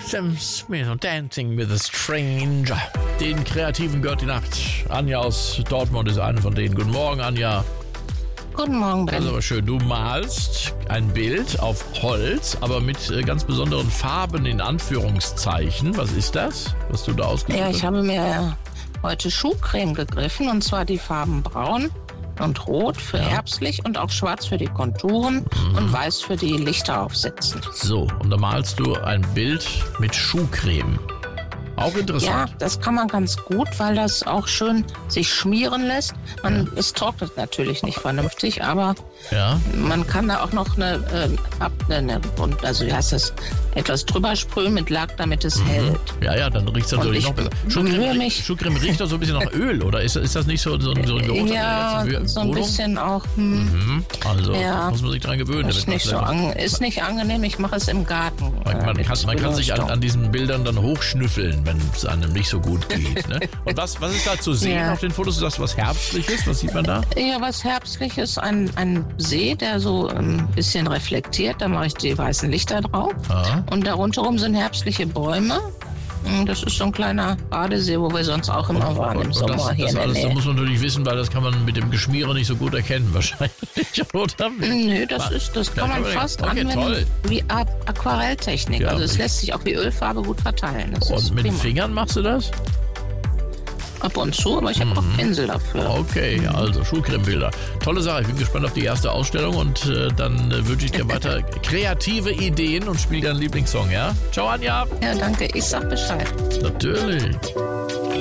Systems mit Dancing with a Stranger. Den Kreativen gehört die Nacht. Anja aus Dortmund ist eine von denen. Guten Morgen, Anja. Guten Morgen, Ben. Das ist aber schön. Du malst ein Bild auf Holz, aber mit ganz besonderen Farben in Anführungszeichen. Was ist das, was du da ausgesucht hast? Ja, ich habe mir heute Schuhcreme gegriffen, und zwar die Farben braun und rot für herbstlich und auch schwarz für die Konturen und weiß für die Lichter aufsetzen. So, und da malst du ein Bild mit Schuhcreme. Auch interessant. Ja, das kann man ganz gut, weil das auch schön sich schmieren lässt. Es trocknet natürlich nicht vernünftig, aber man kann da auch noch etwas drüber sprühen mit Lack, damit es hält. Ja, dann riecht es natürlich noch besser. Schuhcreme riecht doch so ein bisschen nach Öl, oder? Ist das nicht so ein Geruch? Ja, so ein bisschen auch. Also muss man sich dran gewöhnen. Ist nicht angenehm, ich mache es im Garten. Man kann sich an diesen Bildern dann hochschnüffeln, wenn es einem nicht so gut geht. Ne? Und was ist da zu sehen auf den Fotos? Ist das was Herbstliches? Was sieht man da? Ja, was Herbstliches. Ein See, der so ein bisschen reflektiert. Da mache ich die weißen Lichter drauf. Und darunter sind herbstliche Bäume. Das ist so ein kleiner Badesee, wo wir sonst auch immer waren im Sommer hier in der Nähe. Das muss man natürlich wissen, weil das kann man mit dem Geschmiere nicht so gut erkennen wahrscheinlich. Oder? Nö, das kann man fast anwenden wie Aquarelltechnik. Ja, also es lässt sich auch wie Ölfarbe gut verteilen. Und mit den Fingern machst du das? Ab und zu, aber ich habe auch Pinsel dafür. Okay, also Schuhcremebilder. Tolle Sache, ich bin gespannt auf die erste Ausstellung und dann wünsche ich dir weiter kreative Ideen und spiel deinen Lieblingssong, ja? Ciao, Anja. Ja, danke, ich sag Bescheid. Natürlich.